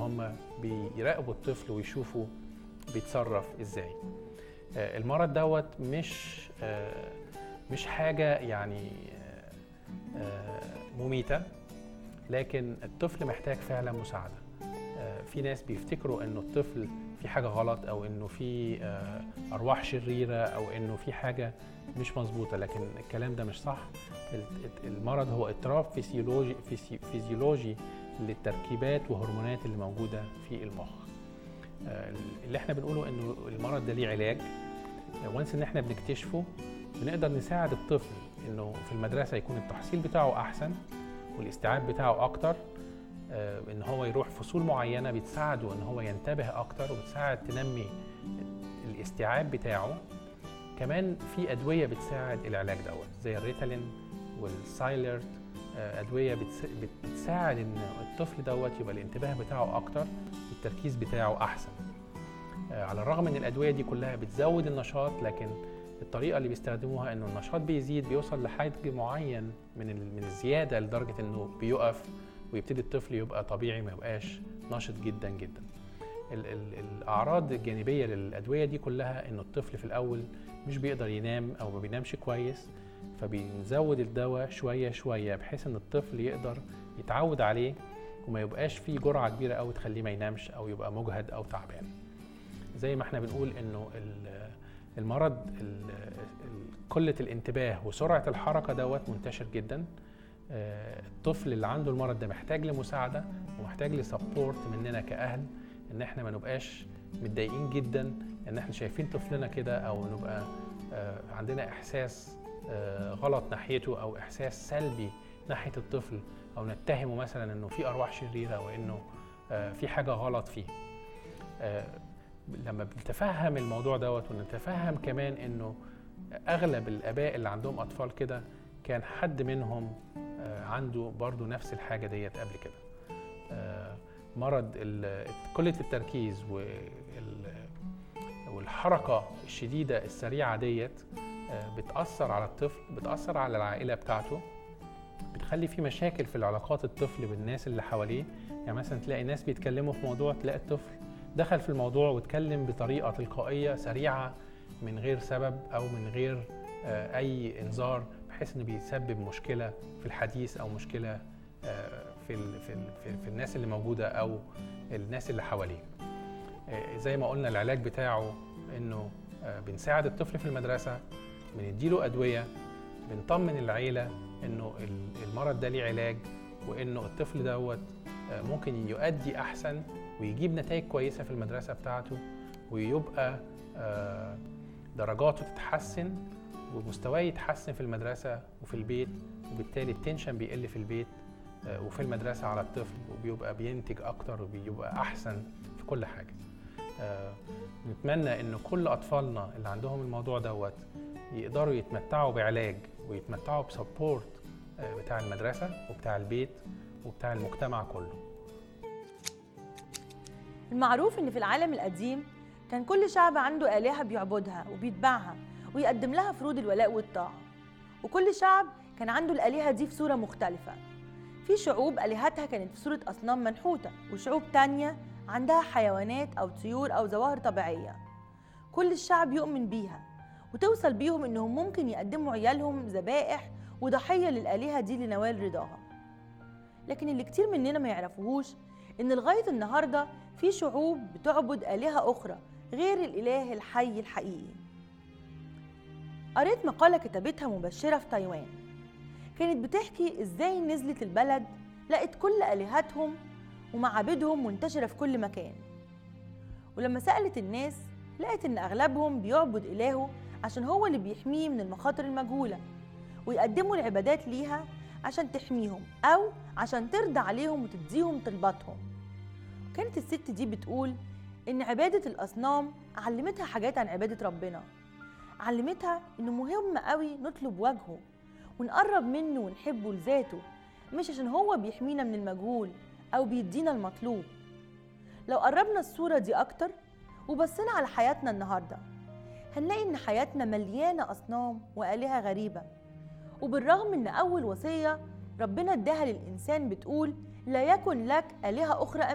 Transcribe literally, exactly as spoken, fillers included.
هم بيراقبوا الطفل ويشوفوا بيتصرف ازاي. المرض دوت مش مش حاجة يعني مميتة، لكن الطفل محتاج فعلا مساعدة. في ناس بيفتكروا انه الطفل في حاجة غلط، او انه في ارواح شريرة، او انه في حاجة مش مظبوطة، لكن الكلام ده مش صح. المرض هو اضطراب فيزيولوجي فيزيولوجي للتركيبات وهرمونات اللي موجودة في المخ. اللي احنا بنقوله انه المرض ده ليه علاج. وانس ان احنا بنكتشفه بنقدر نساعد الطفل انه في المدرسة يكون التحصيل بتاعه احسن والاستيعاب بتاعه اكتر، ان هو يروح فصول معينة بتساعده ان هو ينتبه اكتر وبتساعد تنمي الاستيعاب بتاعه. كمان في ادوية بتساعد العلاج دوت زي الريتالين والسايلرت، ادوية بتساعد ان الطفل دوت يبقى الانتباه بتاعه اكتر والتركيز بتاعه احسن. على الرغم ان الادوية دي كلها بتزود النشاط، لكن الطريقة اللي بيستخدموها انه النشاط بيزيد، بيوصل لحد معين من من الزيادة لدرجة انه بيقف ويبتدي الطفل يبقى طبيعي، ما يبقاش نشط جدا جدا. ال ال الاعراض الجانبية للادوية دي كلها انه الطفل في الاول مش بيقدر ينام او ما بينامش كويس، فبنزود الدواء شوية شوية بحيث ان الطفل يقدر يتعود عليه وما يبقاش فيه جرعة كبيرة قوي تخليه ما ينامش او يبقى مجهد او تعبان. زي ما احنا بنقول انه المرض قلة الانتباه وسرعة الحركة دوت منتشر جدا. الطفل اللي عنده المرض ده محتاج لمساعدة ومحتاج لسبورت مننا كأهل، ان احنا ما نبقاش متضايقين جدا ان احنا شايفين طفلنا كده، او نبقى عندنا احساس غلط ناحيته او احساس سلبي ناحية الطفل، او نتهمه مثلا انه في ارواح شريرة وانه في حاجة غلط فيه. لما بنتفهم الموضوع دوت ونتفهم كمان انه اغلب الاباء اللي عندهم اطفال كده كان حد منهم عنده برضو نفس الحاجة ديت قبل كده. مرض قلة التركيز والحركة الشديدة السريعة ديت بتأثر على الطفل، بتأثر على العائلة بتاعته، بتخلي في مشاكل في العلاقات الطفل بالناس اللي حواليه. يعني مثلا تلاقي ناس بيتكلموا في موضوع، تلاقي الطفل دخل في الموضوع واتكلم بطريقة تلقائية سريعة من غير سبب أو من غير أي إنذار، بحيث إنه بيسبب مشكلة في الحديث أو مشكلة في ال في, ال في, في الناس اللي موجودة أو الناس اللي حواليه. زي ما قلنا العلاج بتاعه إنه بنساعد الطفل في المدرسة، بنديله أدوية، بنطمن العيلة إنه المرض ده ليه علاج، وإنه الطفل دوت ممكن يؤدي أحسن ويجيب نتائج كويسة في المدرسة بتاعته، ويبقى درجاته تتحسن ومستواه يتحسن في المدرسة وفي البيت، وبالتالي التنشن بيقل في البيت وفي المدرسة على الطفل، وبيبقى بينتج أكتر وبيبقى أحسن في كل حاجة. نتمنى إن كل أطفالنا اللي عندهم الموضوع دوت يقدروا يتمتعوا بعلاج ويتمتعوا بسبورت بتاع المدرسة وبتاع البيت وبتاع المجتمع كله. المعروف إن في العالم القديم كان كل شعب عنده آلهة بيعبدها وبيتبعها ويقدم لها فروض الولاء والطاعة، وكل شعب كان عنده الآلهة دي في صورة مختلفة. في شعوب آلهتها كانت في صورة أصنام منحوتة، وشعوب تانية عندها حيوانات أو طيور أو ظواهر طبيعية كل الشعب يؤمن بيها، وتوصل بيهم إنهم ممكن يقدموا عيالهم ذبائح وضحية للآلهة دي لنوال رضاها. لكن اللي كتير مننا ما يعرفوهوش إن لغاية النهاردة في شعوب بتعبد آلهة أخرى غير الإله الحي الحقيقي. قريت مقالة كتبتها مبشرة في تايوان، كانت بتحكي إزاي نزلت البلد لقت كل آلهتهم ومعابدهم منتشرة في كل مكان، ولما سألت الناس لقت إن أغلبهم بيعبد إلهه عشان هو اللي بيحميه من المخاطر المجهولة، ويقدموا العبادات ليها عشان تحميهم أو عشان ترضى عليهم وتديهم طلباتهم. كانت الست دي بتقول إن عبادة الأصنام علمتها حاجات عن عبادة ربنا، علمتها إنه مهم قوي نطلب وجهه ونقرب منه ونحبه لذاته، مش عشان هو بيحمينا من المجهول أو بيدينا المطلوب. لو قربنا الصورة دي أكتر وبصينا على حياتنا النهاردة هنلاقي إن حياتنا مليانة أصنام وآلهة غريبة، وبالرغم إن أول وصية ربنا اداها للإنسان بتقول لا يكن لك آلهة أخرى